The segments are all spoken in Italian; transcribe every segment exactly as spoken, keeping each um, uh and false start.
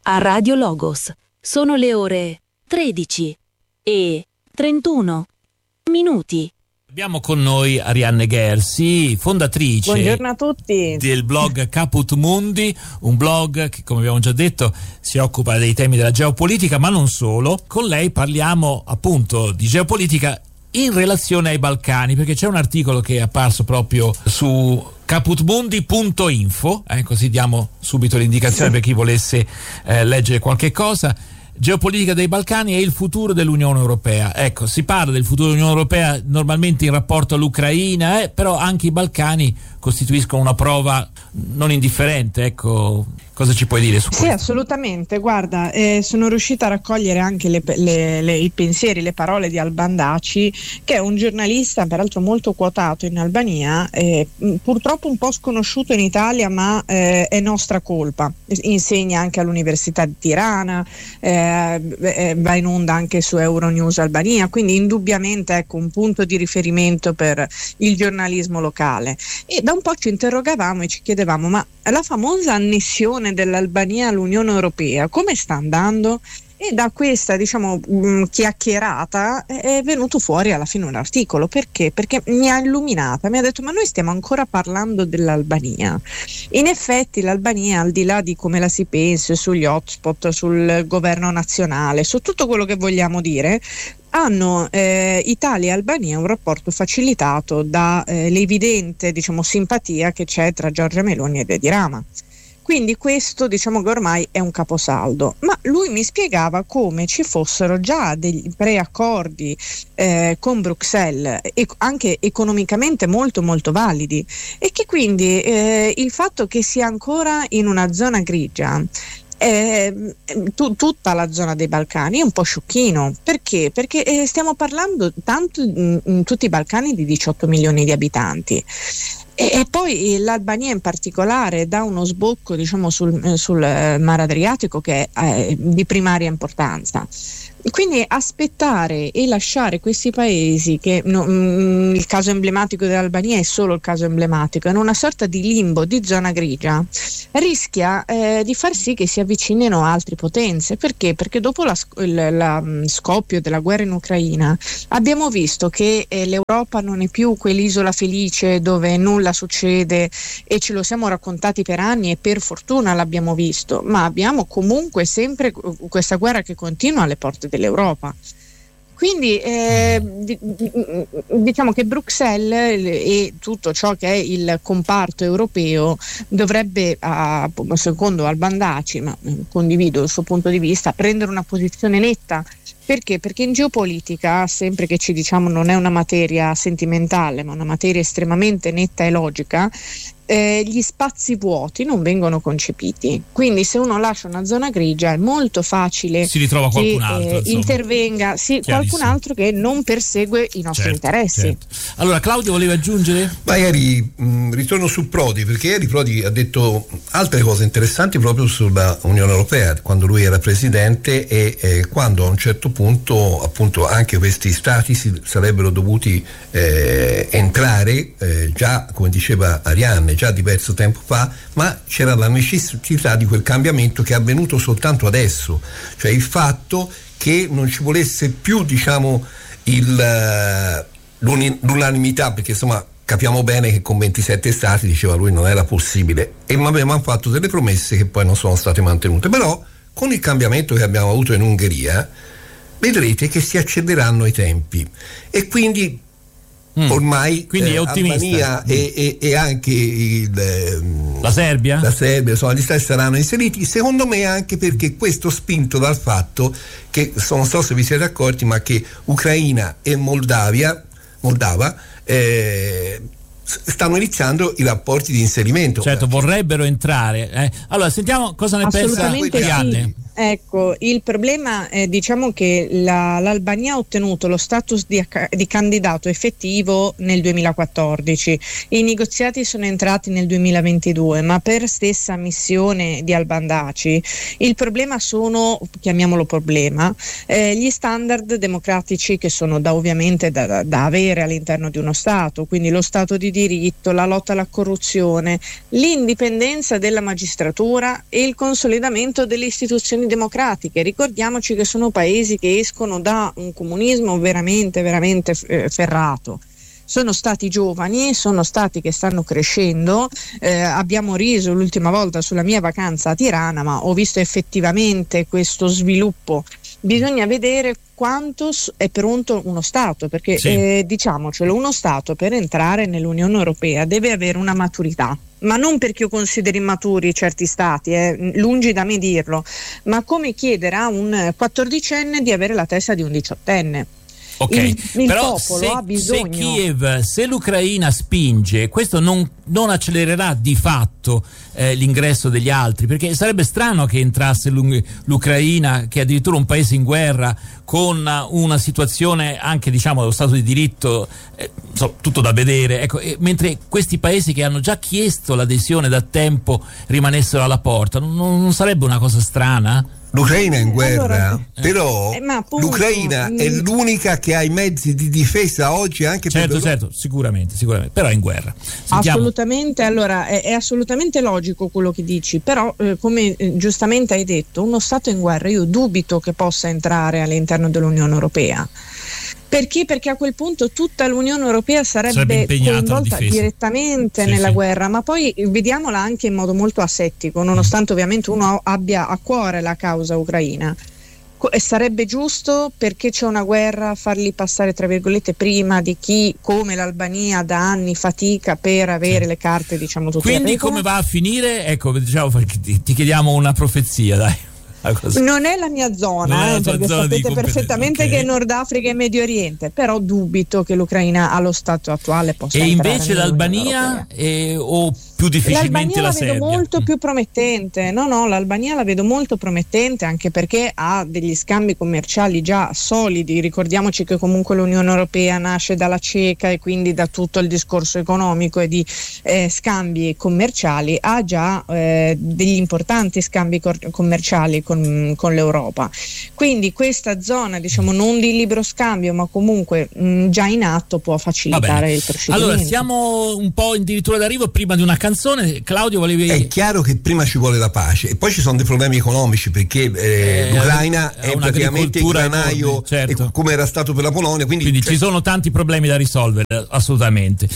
a Radio Logos. Sono le ore tredici e trentuno minuti. Abbiamo con noi Arianne Ghersi, fondatrice Buongiorno a tutti. del blog Caput Mundi, un blog che, come abbiamo già detto, si occupa dei temi della geopolitica, ma non solo. Con lei parliamo appunto di geopolitica in relazione ai Balcani, perché c'è un articolo che è apparso proprio su caputmundi punto info, eh, così diamo subito l'indicazione per chi volesse eh, leggere qualche cosa. Geopolitica dei Balcani e il futuro dell'Unione Europea. Ecco, si parla del futuro dell'Unione Europea normalmente in rapporto all'Ucraina, eh, però anche i Balcani costituiscono una prova non indifferente. Ecco, cosa ci puoi dire su questo? Sì, assolutamente. Guarda, eh, sono riuscita a raccogliere anche le, le, le, i pensieri, le parole di Albandaci, che è un giornalista peraltro molto quotato in Albania, eh, purtroppo un po' sconosciuto in Italia, ma eh, è nostra colpa. Insegna anche all'Università di Tirana, eh, va in onda anche su Euronews Albania, quindi indubbiamente ecco un punto di riferimento per il giornalismo locale. E da un po' ci interrogavamo e ci chiedevamo: ma la famosa annessione dell'Albania all'Unione Europea come sta andando? E da questa diciamo mh, chiacchierata è venuto fuori alla fine un articolo. Perché? Perché mi ha illuminata, mi ha detto: ma noi stiamo ancora parlando dell'Albania. In effetti l'Albania, al di là di come la si pensi sugli hotspot, sul governo nazionale, su tutto quello che vogliamo dire, hanno eh, Italia e Albania un rapporto facilitato dall'evidente eh, diciamo simpatia che c'è tra Giorgia Meloni ed Edi Rama. Quindi questo diciamo che ormai è un caposaldo, ma lui mi spiegava come ci fossero già degli preaccordi eh, con Bruxelles, e anche economicamente molto molto validi, e che quindi eh, il fatto che sia ancora in una zona grigia, Eh, tu, tutta la zona dei Balcani è un po' sciocchino. Perché? Perché eh, stiamo parlando tanto in, in tutti i Balcani di diciotto milioni di abitanti. E, e poi l'Albania in particolare dà uno sbocco diciamo sul, sul Mar Adriatico che è eh, di primaria importanza. Quindi aspettare e lasciare questi paesi, che no, mh, il caso emblematico dell'Albania è solo il caso emblematico, in una sorta di limbo, di zona grigia, rischia eh, di far sì che si avvicinino altre potenze. Perché? Perché dopo la, il la, scoppio della guerra in Ucraina abbiamo visto che eh, l'Europa non è più quell'isola felice dove nulla succede, e ce lo siamo raccontati per anni e per fortuna l'abbiamo visto, ma abbiamo comunque sempre questa guerra che continua alle porte dell'Europa. Quindi eh, diciamo che Bruxelles e tutto ciò che è il comparto europeo dovrebbe, a, secondo Albandaci, ma condivido il suo punto di vista, prendere una posizione netta. Perché? Perché in geopolitica, sempre che ci diciamo non è una materia sentimentale, ma una materia estremamente netta e logica, eh, gli spazi vuoti non vengono concepiti. Quindi se uno lascia una zona grigia è molto facile si ritrova qualcun che altro, eh, intervenga sì, qualcun altro che non persegue i nostri certo, interessi. Certo. Allora Claudio voleva aggiungere? Magari mh, ritorno su Prodi, perché ieri Prodi ha detto altre cose interessanti proprio sulla Unione Europea quando lui era presidente, e eh, quando a un certo punto appunto anche questi stati si sarebbero dovuti eh, entrare eh, già, come diceva Arianne, già diverso tempo fa, ma c'era la necessità di quel cambiamento che è avvenuto soltanto adesso, cioè il fatto che non ci volesse più diciamo il, l'unanimità, perché insomma capiamo bene che con ventisette stati, diceva lui, non era possibile, e avevamo fatto delle promesse che poi non sono state mantenute. Però con il cambiamento che abbiamo avuto in Ungheria vedrete che si accelereranno i tempi, e quindi mm. ormai quindi eh, è ottimista. Albania mm. e, e, e anche il, eh, la Serbia la Serbia insomma gli stati saranno inseriti, secondo me anche perché questo spinto dal fatto che, non so se vi siete accorti, ma che Ucraina e Moldavia Moldava eh, stanno iniziando i rapporti di inserimento. Certo, vorrebbero entrare. Eh. Allora, sentiamo cosa ne pensa Arianne. Sì. Ecco, il problema è, diciamo che la, l'Albania ha ottenuto lo status di, di candidato effettivo nel duemilaquattordici, i negoziati sono entrati nel duemilaventidue, ma per stessa missione di Al-Bandaci il problema sono, chiamiamolo problema, eh, gli standard democratici che sono da ovviamente da, da avere all'interno di uno Stato, quindi lo Stato di diritto, la lotta alla corruzione, l'indipendenza della magistratura e il consolidamento delle istituzioni democratiche. Ricordiamoci che sono paesi che escono da un comunismo veramente veramente eh, ferrato. Sono stati giovani, sono stati che stanno crescendo, eh, abbiamo riso l'ultima volta sulla mia vacanza a Tirana, ma ho visto effettivamente questo sviluppo. Bisogna vedere quanto è pronto uno Stato, perché sì. eh, diciamocelo, uno Stato per entrare nell'Unione Europea deve avere una maturità, ma non perché io consideri immaturi certi Stati, eh, lungi da me dirlo, ma come chiedere a un quattordicenne di avere la testa di un diciottenne. Ok, il, il però popolo se, ha bisogno. se Kiev, se l'Ucraina spinge, questo non, non accelererà di fatto eh, l'ingresso degli altri, perché sarebbe strano che entrasse l'Ucraina, che è addirittura un paese in guerra, con una situazione anche, diciamo, dello Stato di diritto, eh, so, tutto da vedere, ecco, e, mentre questi paesi che hanno già chiesto l'adesione da tempo rimanessero alla porta. Non, non sarebbe una cosa strana? L'Ucraina è in guerra, allora, però eh, ma appunto, l'Ucraina mh, è l'unica che ha i mezzi di difesa oggi anche certo, per certo, sicuramente, sicuramente, però è in guerra. Sentiamo. Assolutamente, allora è, è assolutamente logico quello che dici, però eh, come eh, giustamente hai detto, uno Stato in guerra io dubito che possa entrare all'interno dell'Unione Europea. Perché? Perché a quel punto tutta l'Unione Europea sarebbe, sarebbe coinvolta direttamente sì, nella sì. guerra, ma poi vediamola anche in modo molto asettico, nonostante ovviamente uno abbia a cuore la causa ucraina. E sarebbe giusto, perché c'è una guerra, farli passare tra virgolette prima di chi come l'Albania da anni fatica per avere sì. le carte, diciamo, tutte. Quindi come va a finire? Ecco, diciamo, ti, ti chiediamo una profezia, dai. Non è la mia zona, eh, perché zona sapete perfettamente okay. che è Nord Africa e Medio Oriente, però dubito che l'Ucraina allo stato attuale possa e entrare. E invece l'Albania è, o più difficilmente l'Albania la, la Serbia? vedo molto più promettente, no no, l'Albania la vedo molto promettente, anche perché ha degli scambi commerciali già solidi. Ricordiamoci che comunque l'Unione Europea nasce dalla CECA e quindi da tutto il discorso economico e di eh, scambi commerciali, ha già eh, degli importanti scambi cor- commerciali con con l'Europa, quindi questa zona, diciamo, non di libero scambio ma comunque mh, già in atto può facilitare il procedimento. Allora siamo un po' addirittura d'arrivo, prima di una canzone. Claudio, volevi... È chiaro che prima ci vuole la pace e poi ci sono dei problemi economici, perché eh, eh, l'Ucraina è, è praticamente il granaio enorme, certo. come era stato per la Polonia, quindi, quindi cioè... ci sono tanti problemi da risolvere, assolutamente.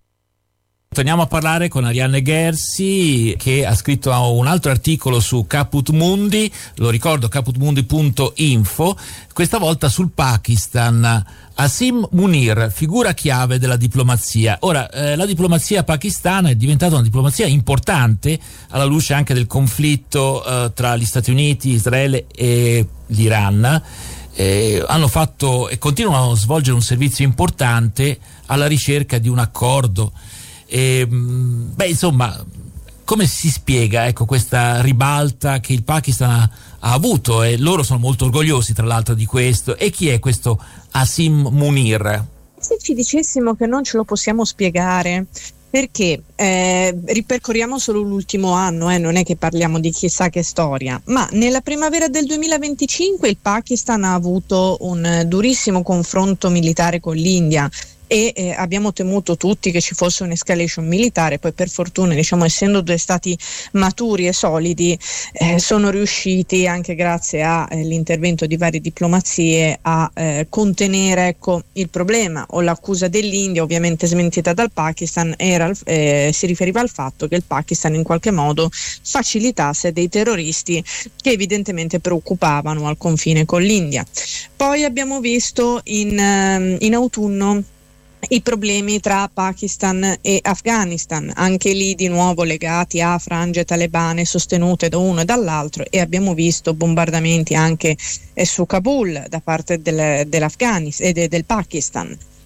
Torniamo a parlare con Arianne Gersi, che ha scritto un altro articolo su Caput Mundi, lo ricordo, caput mundi punto info, questa volta sul Pakistan. Asim Munir, figura chiave della diplomazia. Ora, eh, la diplomazia pakistana è diventata una diplomazia importante alla luce anche del conflitto eh, tra gli Stati Uniti, Israele e l'Iran. Eh, hanno fatto e continuano a svolgere un servizio importante alla ricerca di un accordo. E, beh, insomma, come si spiega, ecco, questa ribalta che il Pakistan ha, ha avuto, e loro sono molto orgogliosi tra l'altro di questo. E chi è questo Asim Munir? Se ci dicessimo che non ce lo possiamo spiegare, perché eh, ripercorriamo solo l'ultimo anno, eh, non è che parliamo di chissà che storia, ma nella primavera del duemilaventicinque il Pakistan ha avuto un durissimo confronto militare con l'India e eh, abbiamo temuto tutti che ci fosse un'escalation militare. Poi per fortuna, diciamo, essendo due stati maturi e solidi, eh, sono riusciti, anche grazie all'intervento eh, di varie diplomazie, a eh, contenere, ecco, il problema. O l'accusa dell'India, ovviamente smentita dal Pakistan, era, eh, si riferiva al fatto che il Pakistan in qualche modo facilitasse dei terroristi che evidentemente preoccupavano al confine con l'India. Poi abbiamo visto in, eh, in autunno i problemi tra Pakistan e Afghanistan, anche lì di nuovo legati a frange talebane sostenute da uno e dall'altro, e abbiamo visto bombardamenti anche eh, su Kabul da parte del, dell'Afghanistan e de, del Pakistan.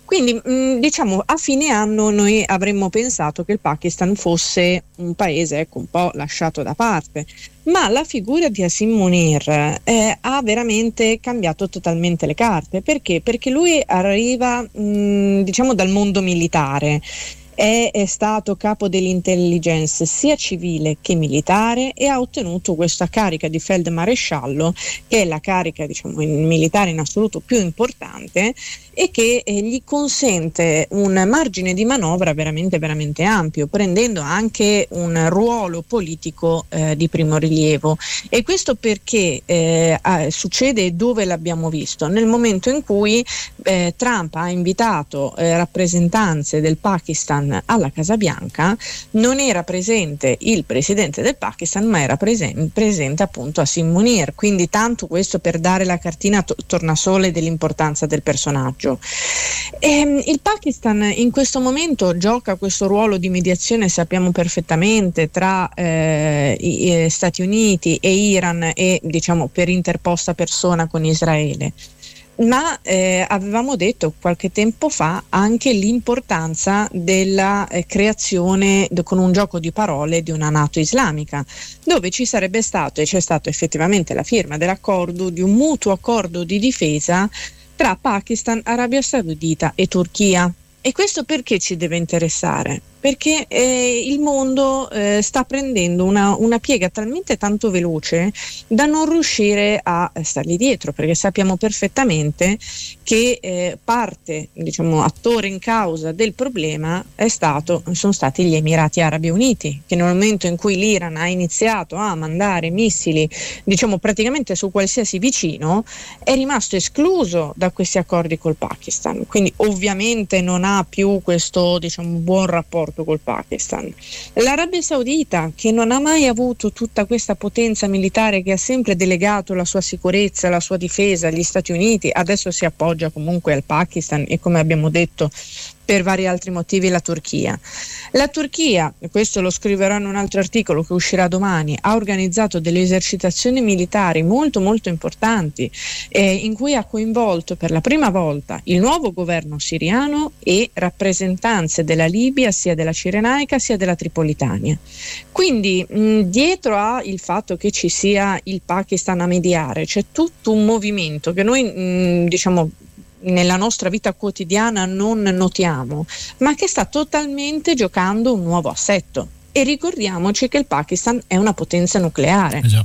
Quindi mh, diciamo a fine anno noi avremmo pensato che il Pakistan fosse un paese ecco, un po' lasciato da parte, ma la figura di Asim Munir eh, ha veramente cambiato totalmente le carte. Perché? Perché lui arriva mh, diciamo dal mondo militare. È, è stato capo dell'intelligence sia civile che militare e ha ottenuto questa carica di feldmaresciallo, che è la carica diciamo in militare in assoluto più importante e che eh, gli consente un margine di manovra veramente veramente ampio, prendendo anche un ruolo politico eh, di primo rilievo. E questo perché eh, eh, succede dove l'abbiamo visto? Nel momento in cui eh, Trump ha invitato eh, rappresentanze del Pakistan alla Casa Bianca, non era presente il presidente del Pakistan, ma era presen- presente appunto Asim Munir, quindi tanto questo per dare la cartina to- tornasole dell'importanza del personaggio. E, il Pakistan in questo momento gioca questo ruolo di mediazione, sappiamo perfettamente, tra eh, i, eh, Stati Uniti e Iran e diciamo per interposta persona con Israele. Ma eh, avevamo detto qualche tempo fa anche l'importanza della eh, creazione de, con un gioco di parole di una NATO islamica, dove ci sarebbe stato e c'è stato effettivamente la firma dell'accordo di un mutuo accordo di difesa tra Pakistan, Arabia Saudita e Turchia. E questo perché ci deve interessare? Perché eh, il mondo eh, sta prendendo una, una piega talmente tanto veloce da non riuscire a stargli dietro, perché sappiamo perfettamente che eh, parte, diciamo, attore in causa del problema è stato, sono stati gli Emirati Arabi Uniti, che nel momento in cui l'Iran ha iniziato a mandare missili, diciamo praticamente su qualsiasi vicino, è rimasto escluso da questi accordi col Pakistan, quindi ovviamente non ha più questo diciamo buon rapporto col Pakistan. L'Arabia Saudita, che non ha mai avuto tutta questa potenza militare, che ha sempre delegato la sua sicurezza, la sua difesa agli Stati Uniti, adesso si appoggia comunque al Pakistan e, come abbiamo detto, per vari altri motivi la Turchia. La Turchia, questo lo scriverò in un altro articolo che uscirà domani, ha organizzato delle esercitazioni militari molto molto importanti eh, in cui ha coinvolto per la prima volta il nuovo governo siriano e rappresentanze della Libia, sia della Cirenaica sia della Tripolitania. Quindi mh, dietro a il fatto che ci sia il Pakistan a mediare c'è tutto un movimento che noi mh, diciamo nella nostra vita quotidiana non notiamo, ma che sta totalmente giocando un nuovo assetto. E ricordiamoci che il Pakistan è una potenza nucleare. Eh già.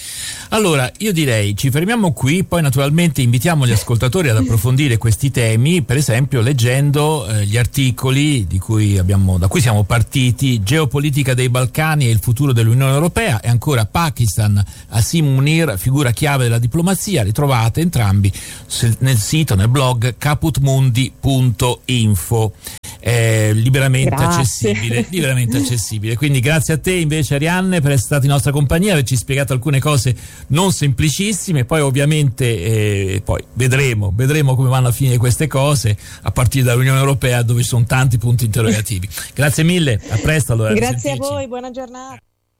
Allora, io direi ci fermiamo qui, poi naturalmente invitiamo gli ascoltatori ad approfondire questi temi, per esempio leggendo eh, gli articoli di cui abbiamo, da cui siamo partiti: Geopolitica dei Balcani e il futuro dell'Unione Europea, e ancora Pakistan, Asim Munir, figura chiave della diplomazia. Li trovate entrambi nel sito, nel blog caput mundi punto info. È liberamente Grazie. accessibile, liberamente accessibile. Quindi grazie a te invece, Arianne, per essere stata in nostra compagnia, averci spiegato alcune cose non semplicissime. Poi ovviamente eh, poi vedremo vedremo come vanno a finire queste cose a partire dall'Unione Europea, dove ci sono tanti punti interrogativi. Grazie mille, a presto allora. Grazie a voi, buona giornata.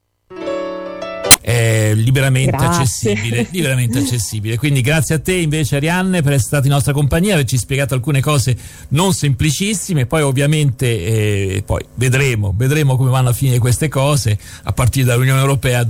È liberamente Grazie. accessibile, liberamente accessibile. Quindi grazie a te invece, Arianne, per essere stata in nostra compagnia, averci spiegato alcune cose non semplicissime. Poi ovviamente eh, poi vedremo vedremo come vanno a finire queste cose a partire dall'Unione Europea,